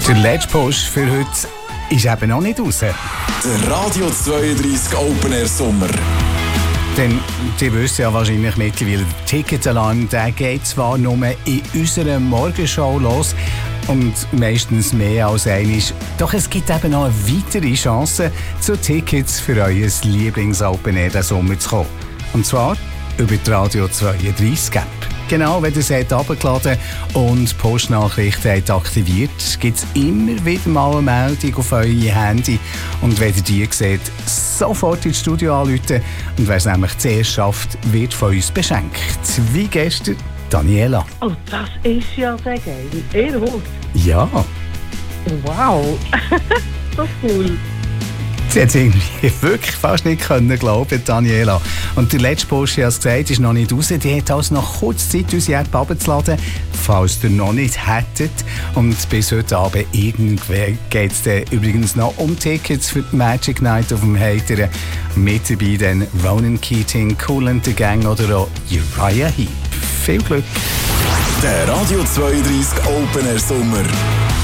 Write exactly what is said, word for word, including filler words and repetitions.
Der letzte Post für heute ist eben noch nicht raus. Der Radio zweiunddreißig Open Air Sommer. Denn Sie wissen ja wahrscheinlich mittlerweile, der Ticketalarm der geht zwar nur in unserer Morgenshow los und meistens mehr als einmal. Doch es gibt eben noch eine weitere Chance, zu Tickets für euer Lieblings-Open Air den Sommer zu kommen. Und zwar über die Radio zweiunddreißig App. Genau, wenn ihr es heruntergeladen und die Postnachrichten habt aktiviert, gibt es immer wieder mal eine Meldung auf euer Handy. Und wenn ihr die seht, sofort ins Studio anrufen. Und wer es nämlich zuerst schafft, wird von uns beschenkt. Wie gestern Daniela. Oh, das ist ja sehr geil. Ihr Hut. Ja. Wow. So cool. Sie hat es irgendwie wirklich fast nicht können glauben, Daniela. Und der letzte Post, ich habe es gesagt, ist noch nicht raus. Die hat also noch kurz Zeit, unsere App herunterzuladen, falls ihr noch nicht hättet. Und bis heute Abend irgendwer geht es dann übrigens noch um Tickets für die Magic Night auf dem Heiteren. Mit dabei dann Ronan Keating, Kool and the Gang oder auch Uriah Heep. Viel Glück! Der Radio zweiunddreißig Open Air Sommer.